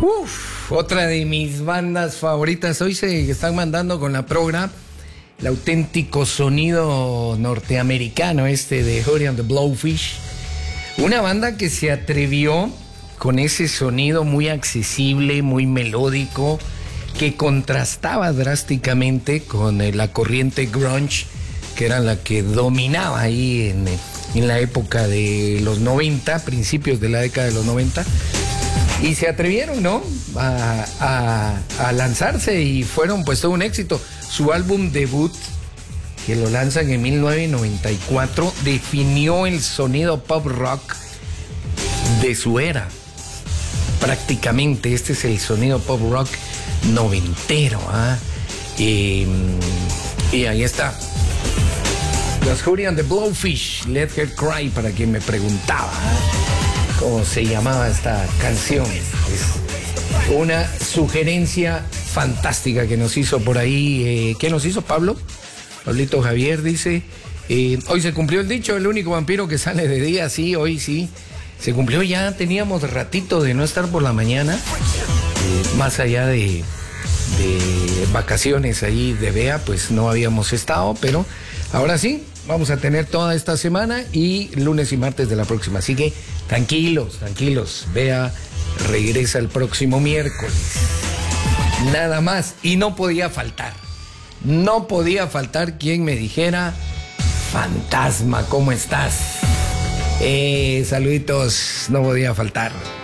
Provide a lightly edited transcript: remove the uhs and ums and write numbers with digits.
Otra de mis bandas favoritas. Hoy se están mandando con la progra el auténtico sonido norteamericano de Hootie and the Blowfish. Una banda que se atrevió con ese sonido muy accesible, muy melódico, que contrastaba drásticamente con la corriente grunge, que era la que dominaba ahí en la época de los 90, principios de la década de los 90. Y se atrevieron, ¿no?, a lanzarse y fueron pues todo un éxito. Su álbum debut, que lo lanzan en 1994, definió el sonido pop rock de su era. Prácticamente este es el sonido pop rock noventero, y ahí está. Los Hootie and the Blowfish, Let Her Cry, para quien me preguntaba cómo se llamaba esta canción. Es una sugerencia fantástica que nos hizo por ahí. ¿Qué nos hizo Pablo? Pablito Javier dice, hoy se cumplió el dicho, el único vampiro que sale de día. Sí, hoy sí. Se cumplió, ya teníamos ratito de no estar por la mañana, más allá de vacaciones ahí de Bea, pues no habíamos estado, pero ahora sí, vamos a tener toda esta semana y lunes y martes de la próxima. Así que tranquilos, Bea regresa el próximo miércoles. Nada más, y no podía faltar quien me dijera, fantasma, ¿cómo estás? Saluditos, no podía faltar.